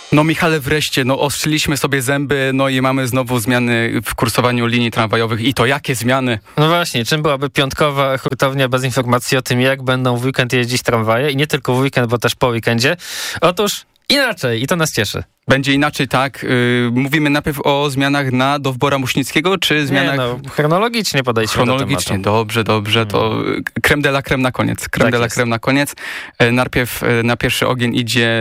No Michale, wreszcie, ostrzyliśmy sobie zęby, i mamy znowu zmiany w kursowaniu linii tramwajowych i to jakie zmiany? No właśnie, czym byłaby piątkowa hurtownia bez informacji o tym, jak będą w weekend jeździć tramwaje i nie tylko w weekend, bo też po weekendzie? Otóż inaczej i to nas cieszy. Będzie inaczej, tak? Mówimy najpierw o zmianach na Dowbora Muśnickiego, czy zmianach... chronologicznie podejdźmy chronologicznie, do tematu. Dobrze, to crème de la crème na koniec. Crème na koniec. Najpierw na pierwszy ogień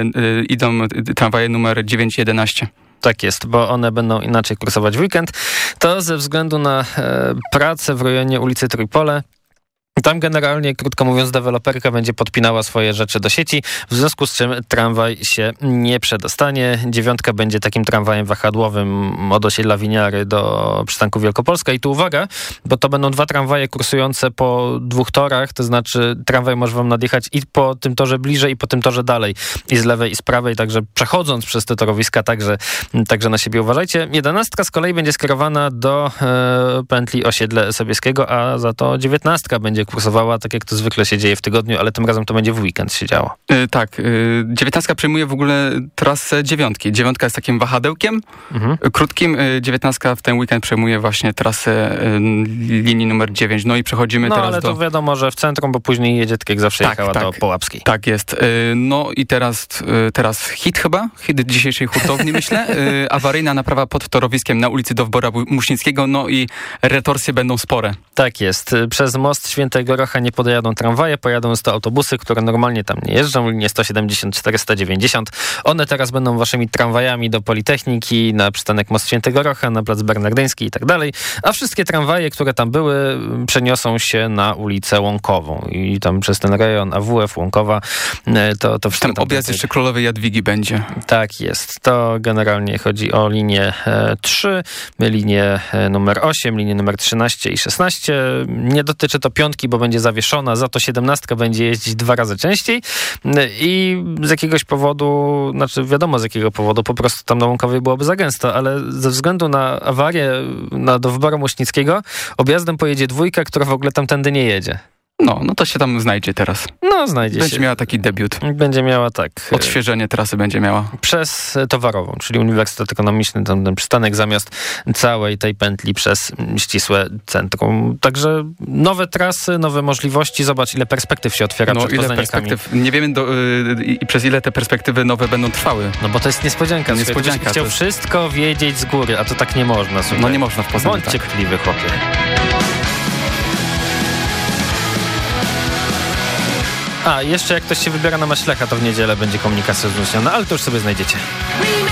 idą tramwaje numer 9 i 11. Tak jest, bo one będą inaczej kursować w weekend. To ze względu na pracę w rejonie ulicy Trójpole. Tam generalnie, krótko mówiąc, deweloperka będzie podpinała swoje rzeczy do sieci, w związku z czym tramwaj się nie przedostanie. 9 będzie takim tramwajem wahadłowym od osiedla Winiary do przystanku Wielkopolska. I tu uwaga, bo to będą 2 tramwaje kursujące po 2 torach, to znaczy tramwaj może wam nadjechać i po tym torze bliżej, i po tym torze dalej, i z lewej, i z prawej, także przechodząc przez te torowiska, także na siebie uważajcie. 11 z kolei będzie skierowana do pętli osiedle Sobieskiego, a za to 19 będzie kursowała, tak jak to zwykle się dzieje w tygodniu, ale tym razem to będzie w weekend się działo. Tak. 19 przejmuje w ogóle trasę 9. 9 jest takim wahadełkiem krótkim. 19 w ten weekend przejmuje właśnie trasę linii numer 9. No i przechodzimy teraz ale to wiadomo, że w centrum, bo później jedzie tak jak zawsze jechała do Połapskiej. Tak jest. No i teraz hit dzisiejszej hurtowni, myślę. Awaryjna naprawa pod torowiskiem na ulicy Dowbora Muśnickiego, no i retorsje będą spore. Tak jest. Przez most Świętego Rocha nie pojadą tramwaje, pojadą to autobusy, które normalnie tam nie jeżdżą, linie 170, 490. One teraz będą waszymi tramwajami do Politechniki, na przystanek Most Świętego Rocha, na Plac Bernardyński i tak dalej, a wszystkie tramwaje, które tam były, przeniosą się na ulicę Łąkową i tam przez ten rejon AWF, Łąkowa, to wszystko. Ten objazd jeszcze Królowej Jadwigi będzie. Tak jest. To generalnie chodzi o linię 3, linię numer 8, linię numer 13 i 16. Nie dotyczy to 5, bo będzie zawieszona, za to 17 będzie jeździć 2 razy częściej i z jakiegoś powodu, wiadomo z jakiego powodu, po prostu tam na Łąkowej byłoby za gęsto, ale ze względu na awarię na Dowbora Muśnickiego objazdem pojedzie 2, która w ogóle tamtędy nie jedzie. No to się tam znajdzie teraz. Znajdzie się. Będzie miała taki debiut. Będzie miała, tak. Odświeżenie trasy będzie miała. Przez Towarową, czyli Uniwersytet Ekonomiczny, ten przystanek zamiast całej tej pętli przez ścisłe centrum. Także nowe trasy, nowe możliwości. Zobacz, ile perspektyw się otwiera przed ile perspektyw. Nie wiemy przez ile te perspektywy nowe będą trwały. No bo to jest niespodzianka. Niespodzianka. Chciał wszystko wiedzieć z góry, a to tak nie można. Słuchaj. No nie można w Poznaniu. Bądź cierpliwy, chłopie. A, jeszcze jak ktoś się wybiera na Maślecha, to w niedzielę będzie komunikacja wzmocniona, ale to już sobie znajdziecie.